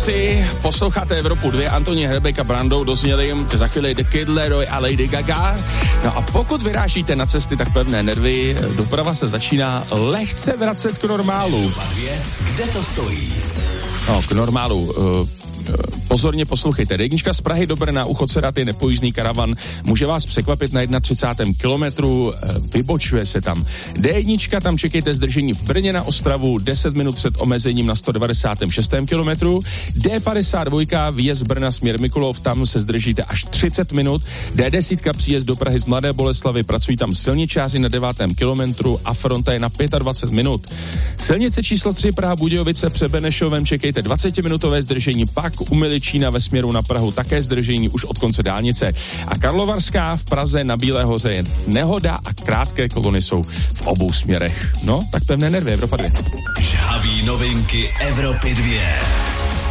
Beyoncé, posloucháte Evropu 2, Antonín Hrebek a Brandou dozněli za chvíli The Kid Laroi a Lady Gaga. No a pokud vyrážíte na cesty, tak pevné nervy, doprava se začíná lehce vracet k normálu. Kde to stojí? No, k normálu. Pozorně poslouchejte. D1 z Prahy do Brna u Choceraty nepojízdný karavan může vás překvapit na 31. kilometru, vybočuje se tam. D1, tam čekejte zdržení v Brně na Ostravu 10 minut před omezením na 196. kilometru. D52, výjezd z Brna směr Mikulov, tam se zdržíte až 30 minut. D10, příjezd do Prahy z Mladé Boleslavi, pracují tam silničáři na 9. kilometru a fronta je na 25 minut. Silnice číslo 3 Praha Budějovice před Benešovem čekejte 20-minutové zdržení, pak u Miličína ve směru na Prahu také zdržení už od konce dálnice. A Karlovarská v Praze na Bílé hoře je nehoda a krátké kolony jsou v obou směrech. No, tak pevné nervy, Evropa 2. Žhaví novinky Evropy 2.